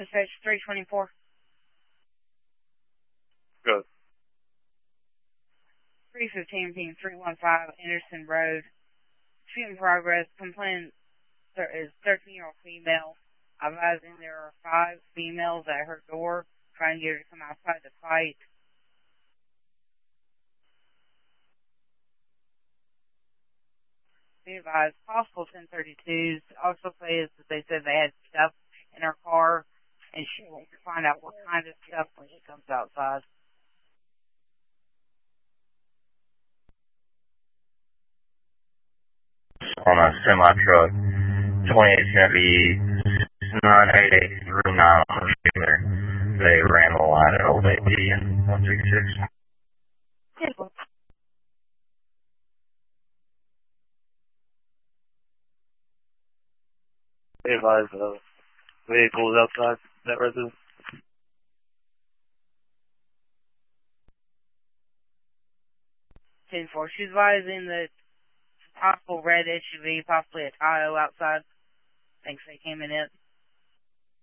Dispatch 324. Good. 315 315 Anderson Road. Shooting progress. Complainant is 13-year-old female. Advising there are 5 females at her door trying to get her to come outside to fight. Be advised, possible 1032s. Also says that they said they had stuff in her car, and she wants to find out what kind of stuff when she comes outside. On a semi-truck, 28 Chevy 988 Route 9 on the shooter. They ran the line at Old AP and 166. Be advised, vehicles outside that residence. 10-4. She's advising that possible red SUV, possibly a Tahoe outside. Thinks they came in it.